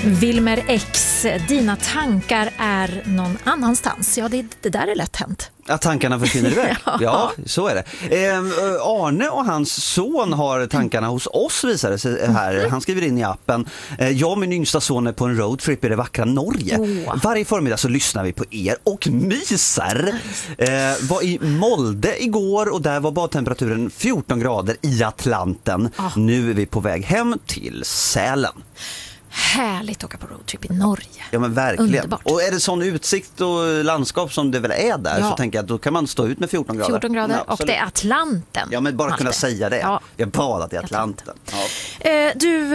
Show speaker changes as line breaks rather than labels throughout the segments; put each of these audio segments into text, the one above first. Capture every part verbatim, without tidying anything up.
Wilmer X, dina tankar är någon annanstans. Ja, det, det där är lätt hänt.
Att tankarna försvinner iväg.
Ja.
Ja, så är det. Eh, Arne och hans son har tankarna hos oss, visar det sig här. Han skriver in i appen. Eh, jag och min yngsta son är på en roadtrip i det vackra Norge. Oh. Varje förmiddag så lyssnar vi på er och mysar. Eh, var i Molde igår och där var badtemperaturen fjorton grader i Atlanten. Oh. Nu är vi på väg hem till Sälen.
Härligt att åka på roadtrip i Norge.
Ja, men verkligen.
Underbart.
Och är det sån utsikt och landskap som det väl är där,
ja.
så tänker jag att då kan man stå ut med fjorton grader.
fjorton grader ja, och det är Atlanten.
Ja, men bara
Malte.
kunna säga det. Ja. Jag badat i Atlanten.
Atlanten. Ja. Eh, du,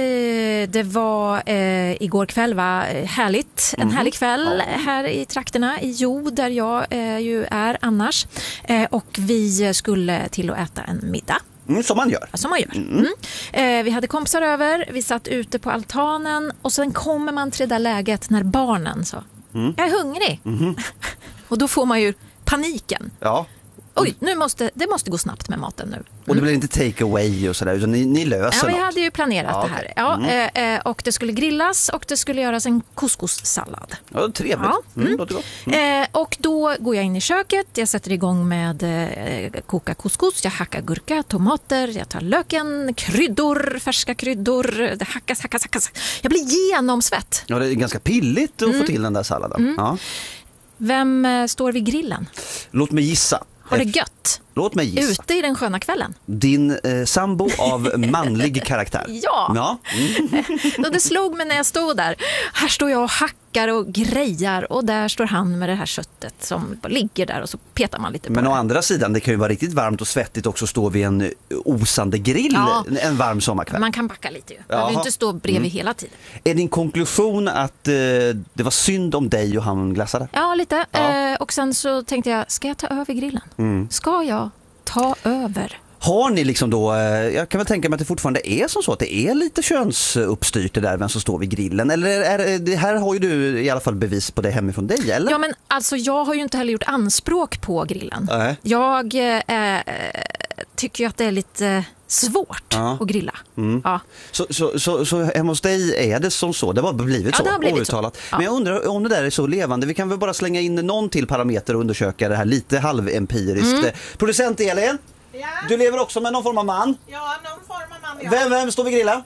eh, det var eh, igår kväll, va? Härligt. En mm. härlig kväll ja. här i trakterna i Jo, där jag eh, ju är annars. Eh, och vi skulle till att äta en middag.
Mm, som man gör.
Som man gör. Mm. Mm. Eh, vi hade kompisar över, vi satt ute på altanen och sen kommer man till det där läget när barnen sa, mm. jag är hungrig. Mm. Och då får man ju paniken.
Ja.
Oj, nu måste, det måste gå snabbt med maten nu. Mm.
Och det blir inte take away och sådär, utan ni, ni löser
Ja, vi
något.
hade ju planerat
ja,
det här. Ja, mm. eh, och det skulle grillas och det skulle göras en couscous-sallad.
Ja, trevligt. Ja. Mm. Mm. Låter gott.
Mm. Eh, och då går jag in i köket, jag sätter igång med eh, koka couscous, jag hackar gurka, tomater, jag tar löken, kryddor, färska kryddor, det hackas, hackas, hackas. Jag blir genomsvett.
Ja, det är ganska pilligt att mm. få till den där salladen. Mm. Ja.
Vem eh, står vid grillen?
Låt mig gissa.
Har det gött?
Låt mig gissa.
Ute i den sköna kvällen.
Din eh, sambo av manlig karaktär.
Ja.
ja.
Mm. Det slog mig när jag stod där. Här står jag och hackar och grejar och där står han med det här köttet som ligger där och så petar man lite på.
Men
det.
Å andra sidan, det kan ju vara riktigt varmt och svettigt också att stå vid en osande grill ja. en varm sommarkväll.
Man kan backa lite ju. Man behöver inte stå bredvid mm. hela tiden.
Är din konklusion att eh, det var synd om dig och han glassade?
Ja, lite. Ja. Eh, och sen så tänkte jag, ska jag ta över grillen? Mm. Ska jag ta över?
Har ni liksom då, jag kan väl tänka mig att det fortfarande är som så att det är lite könsuppstyrt det där vem som står vid grillen, eller är det här har ju du i alla fall bevis på det hemifrån dig, eller?
Ja, men alltså jag har ju inte heller gjort anspråk på grillen.
Äh.
Jag eh, tycker ju att det är lite svårt ja. att grilla. Mm. Ja.
Så, så, så, så hemma hos dig är det som så? Det har blivit
ja,
så?
Det har blivit
outtalat.
så. Ja.
Men jag undrar om det där är så levande. Vi kan väl bara slänga in någon till parameter och undersöka det här lite halvempiriskt. Mm. Producent Elin?
Ja.
Du lever också med någon form av man?
Ja, någon form av man, ja.
Vem, vem står vid grillen?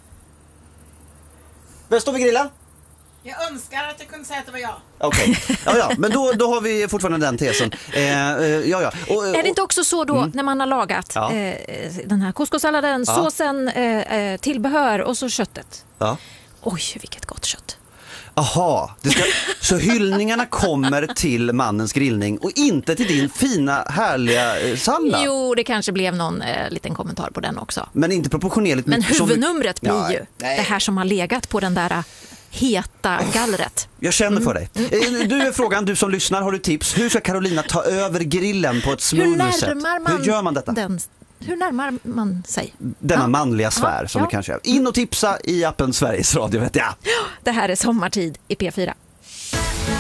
Vem står vid grillen?
Jag önskar att jag kunde säga att det var jag.
Okej, okay. ja, ja. Men då, då har vi fortfarande den tesen. Eh, eh, ja, ja. Och, och,
är det inte också så då mm. när man har lagat
ja.
eh, den här couscous-salladen, ja. såsen, eh, tillbehör och så köttet?
Ja.
Oj, vilket gott kött.
Aha, det ska, så hyllningarna kommer till mannens grillning och inte till din fina, härliga eh, sallad?
Jo, det kanske blev någon eh, liten kommentar på den också.
Men inte proportionerligt.
Men huvudnumret
vi...
blir
ja,
ju
nej.
det här som har legat på den där heta gallret.
Jag känner för dig. Mm. Du är frågan, du som lyssnar, har du tips? Hur ska Carolina ta över grillen på ett smooth sätt?
Hur
gör man detta?
Den, hur närmar man sig?
Denna ja. manliga sfär
ja.
som
ja.
vi kanske gör. In och tipsa i appen Sveriges Radio, vet jag.
Det här är sommartid i P fyra.